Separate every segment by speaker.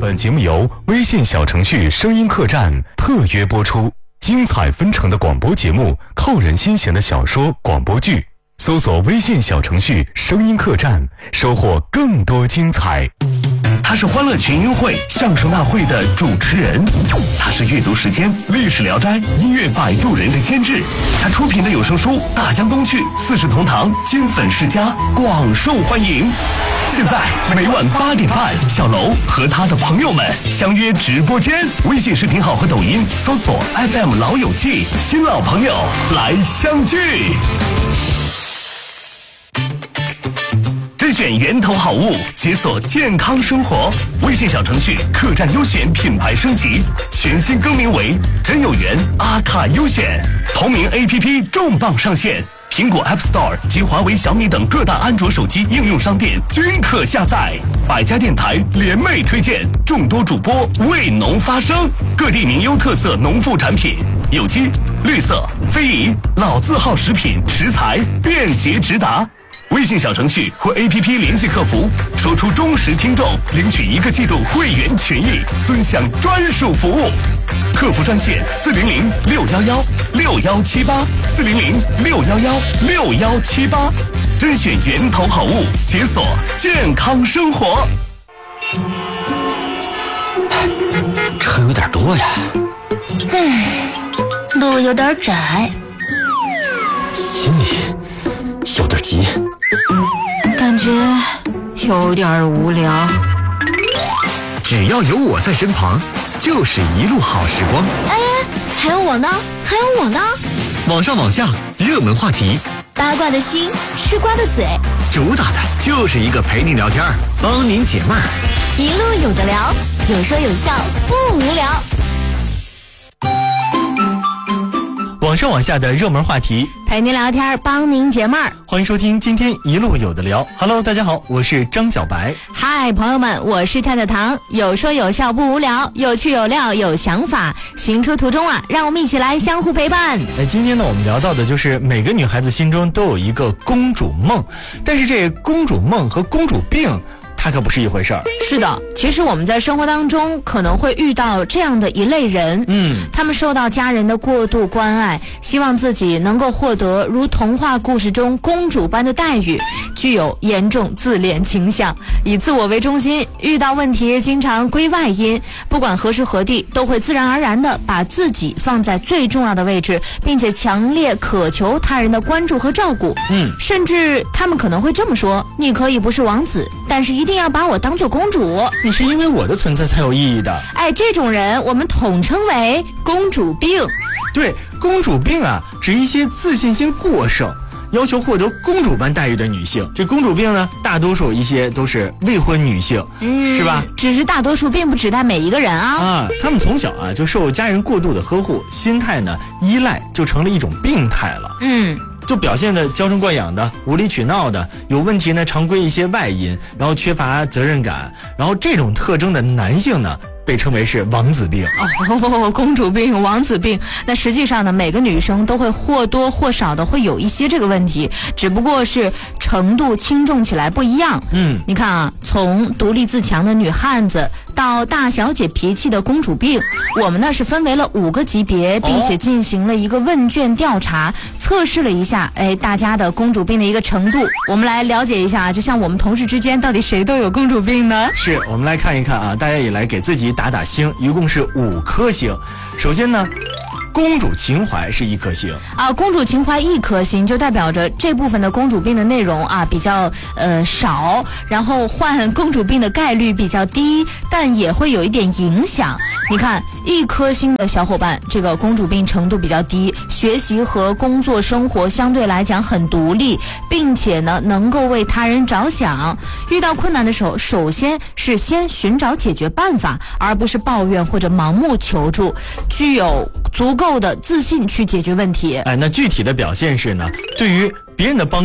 Speaker 1: 本节目由微信小程序声音客栈特约播出，精彩纷呈的广播节目，扣人心弦的小说广播剧，搜索微信小程序声音客栈，收获更多精彩。
Speaker 2: 他是欢乐群英会相声大会的主持人，他是阅读时间历史聊斋音乐摆渡人的监制，他出品的有声书《大江东去》四世同堂金粉世家广受欢迎。现在每晚8点半，小楼和他的朋友们相约直播间，微信视频号和抖音搜索 FM 老友记，新老朋友来相聚。甄选源头好物，解锁健康生活。微信小程序客栈优选品牌升级，全新更名为真有缘阿卡优选。同名 APP 重磅上线，苹果 App Store 及华为、小米等各大安卓手机应用商店均可下载。百家电台联袂推荐，众多主播为农发声，各地名优特色农副产品，有机、绿色、非遗、老字号食品食材便捷直达。微信小程序或 APP 联系客服，说出忠实听众，领取1个季度会员权益，尊享专属服务。客服专线400-611-6178，400-611-6178，甄选源头好物，解锁健康生活。
Speaker 3: 车有点多呀，
Speaker 4: 路有点窄，
Speaker 3: 心里有点急，
Speaker 4: 感觉有点无聊。
Speaker 3: 只要有我在身旁，就是一路好时光。
Speaker 4: 哎，还有我呢，还有我呢。
Speaker 3: 网上网下，热门话题，
Speaker 4: 八卦的心，吃瓜的嘴，
Speaker 3: 主打的就是一个陪您聊天，帮您解闷儿。
Speaker 4: 一路有的聊，有说有笑，不无聊。
Speaker 5: 网上网下的热门话题，
Speaker 4: 陪您聊天，帮您解闷儿。
Speaker 5: 欢迎收听今天一路有的聊。Hello， 大家好，我是张小白。
Speaker 4: 嗨，朋友们，我是太太糖，有说有笑不无聊，有趣有料有想法，行车途中啊，让我们一起来相互陪伴。
Speaker 5: 今天呢，我们聊到的就是每个女孩子心中都有一个公主梦，但是这公主梦和公主病它可不是一回事儿。
Speaker 4: 是的，其实我们在生活当中可能会遇到这样的一类人，他们受到家人的过度关爱，希望自己能够获得如童话故事中公主般的待遇，具有严重自恋倾向，以自我为中心，遇到问题经常归外因，不管何时何地都会自然而然地把自己放在最重要的位置，并且强烈渴求他人的关注和照顾。甚至他们可能会这么说：你可以不是王子，但是一定要把我当作公主，
Speaker 5: 你是因为我的存在才有意义的。
Speaker 4: 这种人我们统称为公主病。
Speaker 5: 对，公主病啊，指一些自信心过剩，要求获得公主般待遇的女性。这公主病呢，大多数一些都是未婚女性，是吧？
Speaker 4: 只是大多数，并不指代每一个人啊。
Speaker 5: 他们从小啊就受家人过度的呵护，心态呢依赖就成了一种病态了。就表现着娇生惯养的、无理取闹的，有问题呢常归一些外因，然后缺乏责任感，然后这种特征的男性呢被称为是王子病。
Speaker 4: 公主病、王子病。那实际上呢，每个女生都会或多或少的会有一些这个问题，只不过是程度轻重起来不一样。你看啊，从独立自强的女汉子到大小姐脾气的公主病，我们呢是分为了5个级别，并且进行了一个问卷调查，测试了一下大家的公主病的一个程度。我们来了解一下，就像我们同事之间到底谁都有公主病呢？
Speaker 5: 是，我们来看一看啊，大家也来给自己打打星，一共是5颗星。首先呢，公主情怀是1颗星
Speaker 4: 啊，公主情怀1颗星，就代表着这部分的公主病的内容啊比较少，然后患公主病的概率比较低，但也会有一点影响。你看1颗星的小伙伴，这个公主病程度比较低，学习和工作生活相对来讲很独立，并且呢能够为他人着想，遇到困难的时候首先是先寻找解决办法，而不是抱怨或者盲目求助，具有足够的自信去解决问题。
Speaker 5: 那具体的表现是呢，对于别人的帮助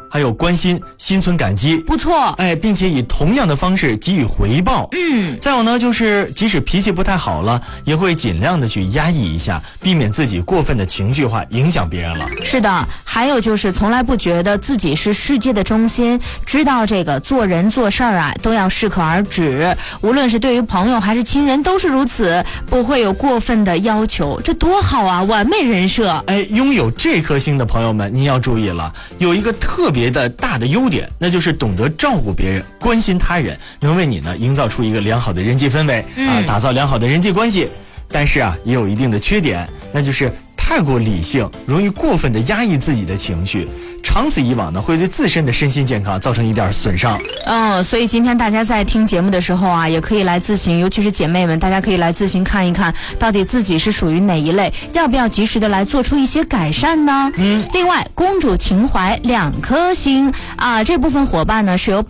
Speaker 5: 还有关心，心存感激，
Speaker 4: 不错，
Speaker 5: 并且以同样的方式给予回报。再有呢，就是即使脾气不太好了，也会尽量的去压抑一下，避免自己过分的情绪化，影响别人了。
Speaker 4: 是的，还有就是从来不觉得自己是世界的中心，知道这个做人做事啊都要适可而止，无论是对于朋友还是亲人都是如此，不会有过分的要求，这多好啊，完美人设。
Speaker 5: 拥有这颗心的朋友们，您要注意了，有一个特别的大的优点，那就是懂得照顾别人，关心他人，能为你呢营造出一个良好的人际氛围打造良好的人际关系。但是也有一定的缺点，那就是太过理性，容易过分的压抑自己的情绪，长此以往呢，会对自身的身心健康造成一点损伤。
Speaker 4: 所以今天大家在听节目的时候啊，也可以来自行，尤其是姐妹们，大家可以来自行看一看，到底自己是属于哪一类，要不要及时的来做出一些改善呢？另外，公主情怀2颗星啊，这部分伙伴呢是有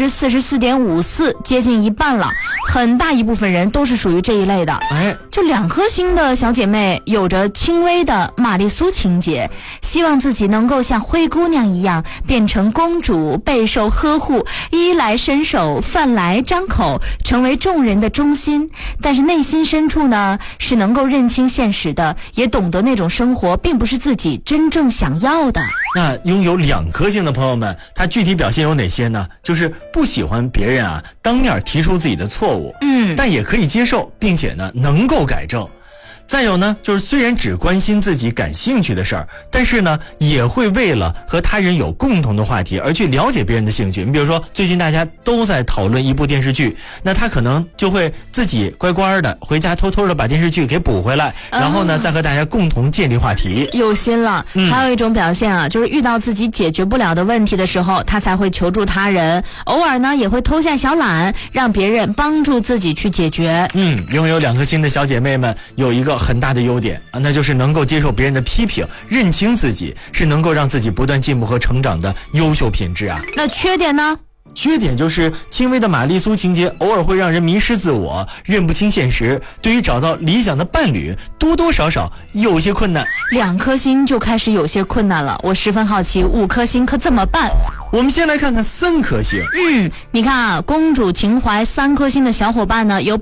Speaker 4: 44.54%，接近一半了，很大一部分人都是属于这一类的。就2颗星的小姐妹有着轻微的玛丽苏情节，希望自己能够像灰姑娘一样变成公主，备受呵护，衣来伸手，饭来张口，成为众人的中心。但是内心深处呢，是能够认清现实的，也懂得那种生活并不是自己真正想要的。
Speaker 5: 那拥有2颗星的朋友们，他具体表现有哪些呢？就是不喜欢别人当面提出自己的错误，但也可以接受，并且呢能够改正。再有呢，就是虽然只关心自己感兴趣的事儿，但是呢，也会为了和他人有共同的话题而去了解别人的兴趣。你比如说，最近大家都在讨论一部电视剧，那他可能就会自己乖乖的回家偷偷的把电视剧给补回来，然后呢，再和大家共同建立话题。
Speaker 4: 有心了。还有一种表现就是遇到自己解决不了的问题的时候，他才会求助他人，偶尔呢也会偷下小懒，让别人帮助自己去解决。
Speaker 5: 拥有2颗星的小姐妹们有一个很大的优点那就是能够接受别人的批评，认清自己，是能够让自己不断进步和成长的优秀品质
Speaker 4: 那缺点呢？
Speaker 5: 缺点就是轻微的玛丽苏情节，偶尔会让人迷失自我，认不清现实，对于找到理想的伴侣多多少少有些困难。
Speaker 4: 2颗星就开始有些困难了，我十分好奇5颗星可怎么办？
Speaker 5: 我们先来看看3颗星。
Speaker 4: 你看公主情怀3颗星的小伙伴呢，有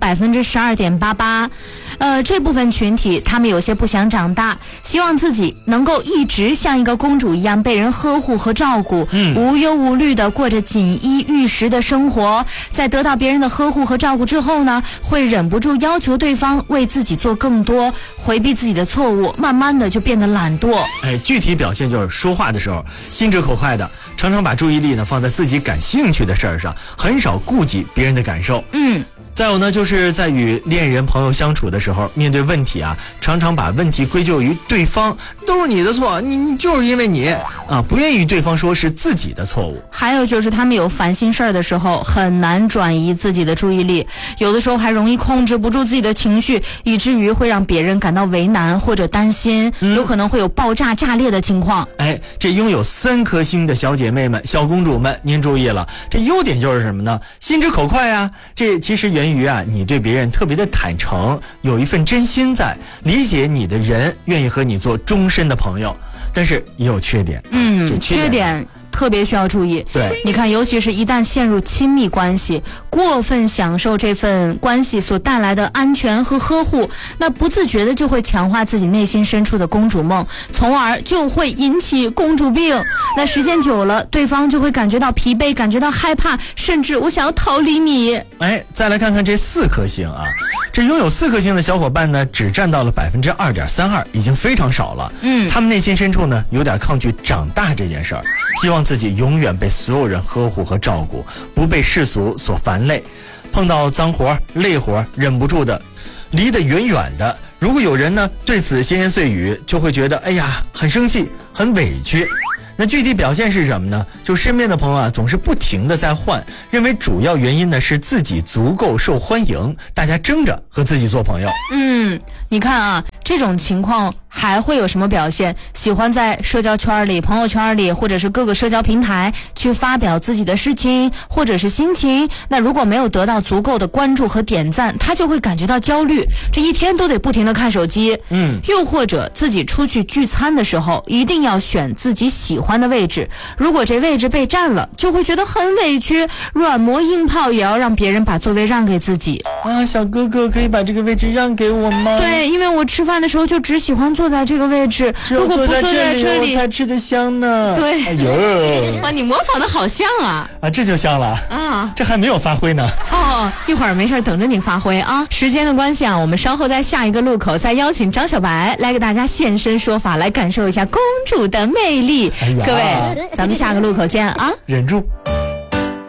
Speaker 4: 12.88%。这部分群体他们有些不想长大，希望自己能够一直像一个公主一样被人呵护和照顾，无忧无虑的过着锦衣玉食的生活。在得到别人的呵护和照顾之后呢，会忍不住要求对方为自己做更多，回避自己的错误，慢慢的就变得懒惰。
Speaker 5: 具体表现就是说话的时候心直口快的，常常把注意力呢放在自己感兴趣的事儿上，很少顾及别人的感受。再有呢，就是在与恋人朋友相处的时候，面对问题常常把问题归咎于对方，都是你的错，你就是因为你不愿意与对方说是自己的错误。
Speaker 4: 还有就是他们有烦心事儿的时候，很难转移自己的注意力，有的时候还容易控制不住自己的情绪，以至于会让别人感到为难或者担心，有可能会有爆炸炸裂的情况。
Speaker 5: 这拥有3颗星的小姐妹们、小公主们，您注意了，这优点就是什么呢？心直口快这其实源于你对别人特别的坦诚，有一份真心在，理解你的人愿意和你做终身的朋友。但是也有缺点，这缺点
Speaker 4: 特别需要注意。
Speaker 5: 对，
Speaker 4: 你看，尤其是一旦陷入亲密关系，过分享受这份关系所带来的安全和呵护，那不自觉的就会强化自己内心深处的公主梦，从而就会引起公主病。那时间久了，对方就会感觉到疲惫，感觉到害怕，甚至我想要逃离你。
Speaker 5: 再来看看这4颗星这拥有4颗星的小伙伴呢，只占到了2.32%，已经非常少了。他们内心深处呢，有点抗拒长大这件事儿，希望自己永远被所有人呵护和照顾，不被世俗所烦累。碰到脏活累活，忍不住的离得远远的。如果有人呢对此闲言碎语，就会觉得很生气，很委屈。那具体表现是什么呢？就身边的朋友总是不停的在换，认为主要原因呢是自己足够受欢迎，大家争着和自己做朋友。
Speaker 4: 你看这种情况还会有什么表现？喜欢在社交圈里、朋友圈里，或者是各个社交平台去发表自己的事情或者是心情。那如果没有得到足够的关注和点赞，他就会感觉到焦虑，这一天都得不停地看手机。又或者自己出去聚餐的时候，一定要选自己喜欢的位置，如果这位置被占了，就会觉得很委屈，软磨硬泡也要让别人把座位让给自己。
Speaker 5: 小哥哥，可以把这个位置让给我吗？
Speaker 4: 对，因为我吃饭的时候就只喜欢坐在这个位置，如果不坐在这里
Speaker 5: 我才吃得香呢。
Speaker 4: 对，
Speaker 5: 哎呦，
Speaker 4: 哇，你模仿的好像啊！
Speaker 5: 这就香了啊！这还没有发挥呢。
Speaker 4: 一会儿没事等着你发挥啊！时间的关系啊，我们稍后在下一个路口再邀请张小白来给大家现身说法，来感受一下公主的魅力。各位，咱们下个路口见啊！
Speaker 5: 忍住。